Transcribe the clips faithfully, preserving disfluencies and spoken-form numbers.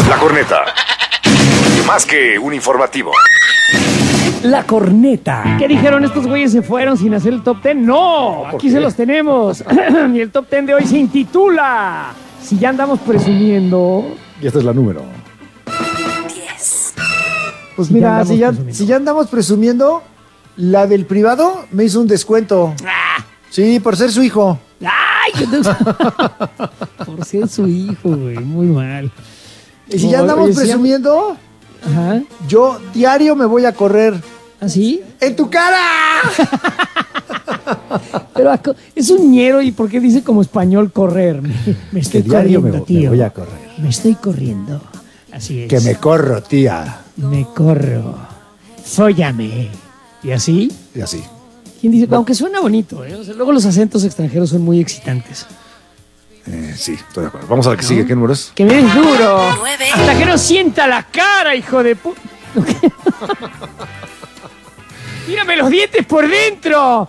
La Corneta. Más que un informativo. La Corneta. ¿Qué dijeron? ¿Estos güeyes se fueron sin hacer el top ten? ¡No! Aquí se los tenemos. Y el top ten de hoy se intitula Si ya andamos presumiendo. Y esta es la número diez. Pues Si mira, ya si, ya, andamos si ya andamos presumiendo, la del privado me hizo un descuento. ¡Ah! Sí, por ser su hijo. ¡Ay! Por ser su hijo, güey. Muy mal. Y si No, ya andamos oye, si ya- presumiendo, Ajá. yo diario me voy a correr. ¿Así? ¡En tu cara! Pero aco- es un ñero. ¿Y por qué dice como español correr? Me, me estoy Que diario me, corriendo, me tío. voy a correr. Me estoy corriendo. Así es. Que me corro, tía. Me corro. Fóllame. ¿Y así? Y así. ¿Quién dice? Aunque suena bonito, ¿eh? O sea, luego los acentos extranjeros son muy excitantes. Eh, sí, estoy de acuerdo. Vamos a la que sigue. ¿Qué número es? ¡Que me des duro! Nueve. ¡Hasta que no sienta la cara, hijo de pu... ¡Mírame los dientes por dentro!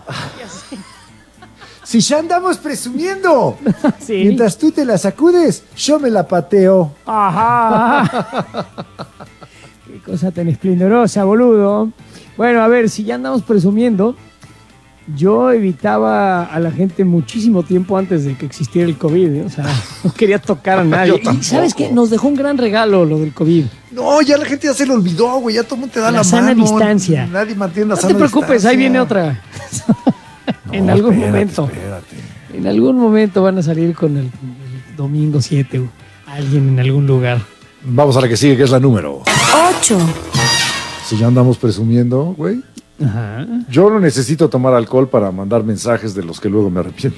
Si ya andamos presumiendo. Sí. Mientras tú te la sacudes, yo me la pateo. Ajá. Qué cosa tan esplendorosa, boludo. Bueno, a ver, si ya andamos presumiendo, yo evitaba a la gente muchísimo tiempo antes de que existiera el COVID, ¿eh? O sea, no quería tocar a nadie. Yo Y tampoco. ¿sabes qué? Nos dejó un gran regalo lo del COVID. No, ya la gente ya se lo olvidó, güey. Ya todo el mundo te da La la, sana mano. distancia. Nadie mantiene la No sana te preocupes, distancia. ahí viene otra. En No, algún espérate, momento. espérate. En algún momento van a salir con el, el domingo siete, o alguien en algún lugar. Vamos a la que sigue, que es la número. Ocho. Si ya andamos presumiendo, güey. Ajá. Yo no necesito tomar alcohol para mandar mensajes de los que luego me arrepiento.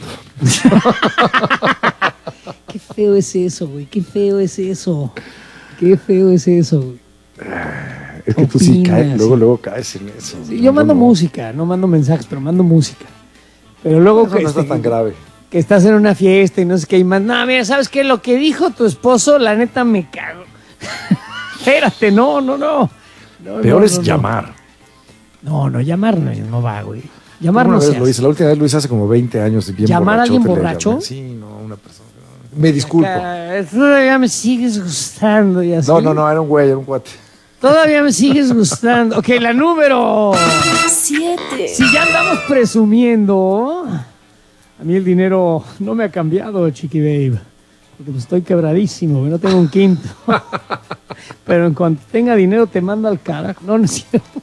Qué feo es eso, güey. Qué feo es eso. Qué feo es eso, güey. Es que tú sí Opinas, caes, luego, sí. luego caes en eso. Sí, yo mando no. música, no mando mensajes, pero mando música. Pero luego Eso que, no está este, tan grave. que estás en una fiesta y no sé qué, y más, no, mira, ¿sabes qué? Lo que dijo tu esposo, la neta me cago. Espérate, no, no, no. No, Peor no, es no, no. llamar. No, no, llamar no, no va, güey. Llamar Una no vez se lo hice. hice, la última vez lo hice hace como veinte años. y bien ¿Llamar a alguien borrachote le borracho? llamé. Sí, no, una persona. Me disculpo. Acá, todavía me sigues gustando y así. No, no, no, era un güey, era un cuate. Todavía me sigues gustando. Ok, la número. Siete. Si ya andamos presumiendo, a mí el dinero no me ha cambiado, Chiqui Babe. Porque pues estoy quebradísimo, que no tengo un quinto. Pero en cuanto tenga dinero te mando al carajo. No, no es cierto.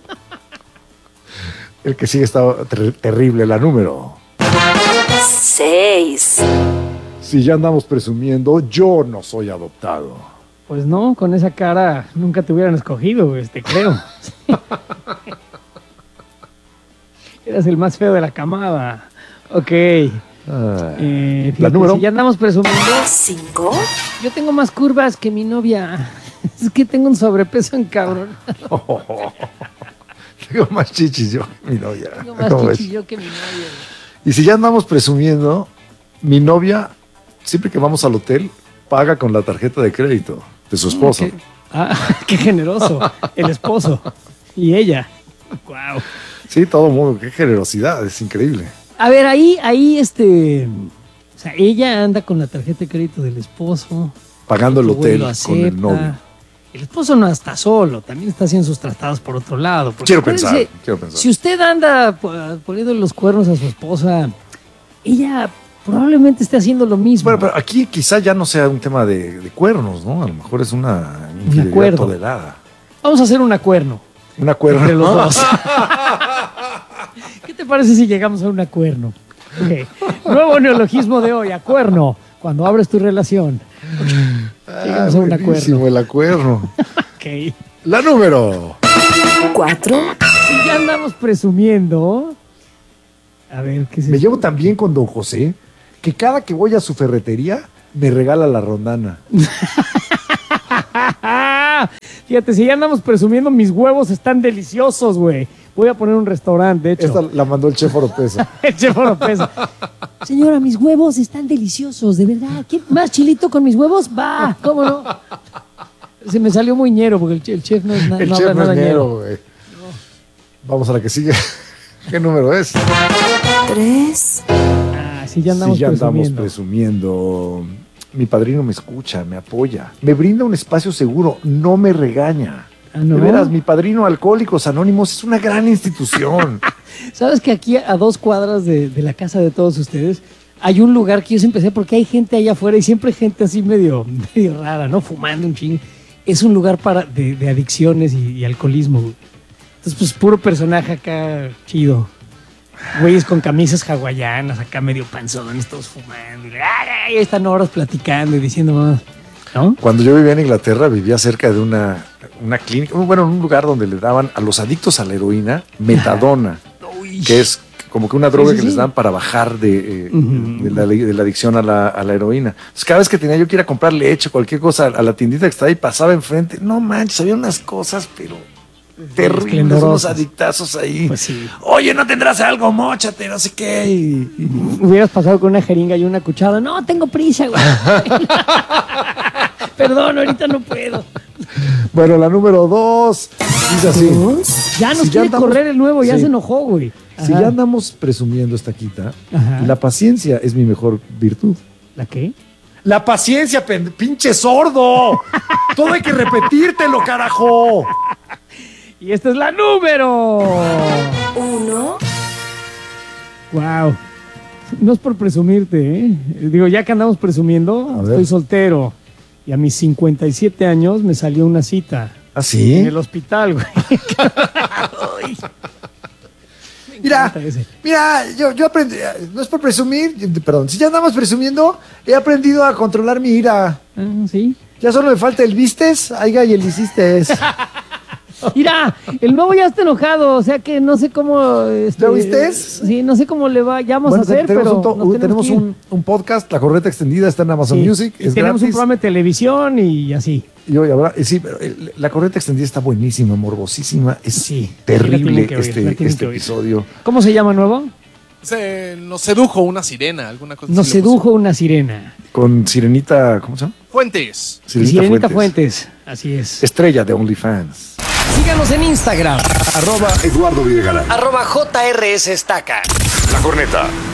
El que sigue está ter- terrible, la número. Seis. Si ya andamos presumiendo, yo no soy adoptado. Pues no, con esa cara nunca te hubieran escogido, este, creo. Eras el más feo de la camada. Ok. Eh, fíjate, ¿La número? Si ya andamos presumiendo, Cinco. yo tengo más curvas que mi novia. Es que tengo un sobrepeso en cabrón. Tengo más chichis yo que mi novia. Tengo más ¿Cómo ves? chichi yo que mi novia. Y si ya andamos presumiendo, mi novia, siempre que vamos al hotel, paga con la tarjeta de crédito de su esposo. Qué, ah, qué generoso. El esposo. Y ella. Wow. Sí, todo mundo, qué generosidad, es increíble. A ver, ahí, ahí, este. O sea, ella anda con la tarjeta de crédito del esposo. Pagando el Tu güey hotel lo con el acepta. novio. El esposo no está solo, también está haciendo sus tratados por otro lado. Porque Quiero acuérdense, pensar, quiero pensar. Si usted anda po- poniendo los cuernos a su esposa, ella probablemente esté haciendo lo mismo. Bueno, pero aquí quizá ya no sea un tema de, de cuernos, ¿no? A lo mejor es una infidelidad acuerdo. tolerada. Vamos a hacer un acuerno Un acuerdo. entre los dos. ¿Qué te parece si llegamos a un acuerno? Ok. Nuevo neologismo de hoy, acuerno. Cuando abres tu relación. Llegamos a un acuerno. Buenísimo, el acuerdo. Ok. La número. Cuatro. Si ya andamos presumiendo. A ver, ¿qué es Me eso? llevo tan bien con don José que cada que voy a su ferretería me regala la rondana. Fíjate, si ya andamos presumiendo, mis huevos están deliciosos, güey. Voy a poner un restaurante, de hecho. Esta la mandó el chef Oropesa. El chef Oropesa. Señora, mis huevos están deliciosos, de verdad. ¿Quiere más chilito con mis huevos? Va, ¿cómo no? Se me salió muy ñero porque el chef, el chef no, es na- El no chef habla no nada es ñero. ñero, güey. Vamos a la que sigue. ¿Qué número es? Tres. Ah, si ya andamos si ya andamos presumiendo. presumiendo. mi padrino me escucha, me apoya, me brinda un espacio seguro, no me regaña. Ah, ¿no? De veras, mi padrino Alcohólicos Anónimos es una gran institución. ¿Sabes que aquí a dos cuadras de, de la casa de todos ustedes hay un lugar que yo siempre sé porque hay gente allá afuera y siempre hay gente así medio, medio rara, ¿no? Fumando un ching. Es un lugar para, de, de adicciones y, y alcoholismo, güey. Entonces, pues puro personaje acá chido. Güeyes con camisas hawaianas, acá medio panzones, todos fumando. Y ahí están horas platicando y diciendo más, ¿no? Cuando yo vivía en Inglaterra, vivía cerca de una, una clínica, bueno, en un lugar donde le daban a los adictos a la heroína metadona, Uy. que es como que una droga Sí, sí, que les sí. dan para bajar de, eh, Ujú. de, la, de la adicción a la, a la heroína. Entonces, cada vez que tenía yo que ir a comprar leche, cualquier cosa, a la tiendita que estaba ahí, pasaba enfrente. No manches, había unas cosas, pero terribles, esplendorosas. unos adictazos ahí. Pues sí. Oye, ¿no tendrás algo? Móchate, no sé qué. Y- y- Hubieras pasado con una jeringa y una cuchara. No, tengo prisa, güey. Perdón, ahorita no puedo. Bueno, la número dos. Dice así. Ya nos Si ya quiere andamos- correr el nuevo, ya Sí. se enojó, güey. Si Ajá. ya andamos presumiendo esta quita, Ajá. la paciencia es mi mejor virtud. ¿La qué? La paciencia, pen- pinche sordo. Todo hay que repetírtelo, carajo. Y esta es la número. Uno. Wow. No es por presumirte, ¿eh? Digo, ya que andamos presumiendo, A ver. estoy soltero. Y a mis cincuenta y siete años me salió una cita. ¿Ah, sí? En el hospital, güey. Ay, me Mira, encanta ese. mira, yo, yo aprendí, no es por presumir, perdón, si ya andamos presumiendo, he aprendido a controlar mi ira. Ah, sí. Ya solo me falta el vistes, aiga y el hiciste. Mira, el nuevo ya está enojado, o sea que no sé cómo. Este, ¿Lo viste? Sí, no sé cómo le vayamos Bueno, a hacer, tenemos, pero un, to- nos uh, tenemos que ir. un, un podcast, La Correcta Extendida, está en Amazon Sí, Music. y Es tenemos un gratis. programa de televisión y así. Y hoy habrá- eh, sí, pero el- La Correcta Extendida está buenísima, morbosísima. Es Sí, la terrible tienen que oír, la este, tienen este que oír. episodio. ¿Cómo se llama nuevo? Se nos sedujo una sirena, alguna cosa Nos así le puso. sedujo una sirena. Con Sirenita, ¿cómo se llama? Fuentes. Sirenita Fuentes. Así es. Estrella de OnlyFans. Síganos en Instagram, Arroba Eduardo Videgaray. arroba J R S Estaca. La Corneta.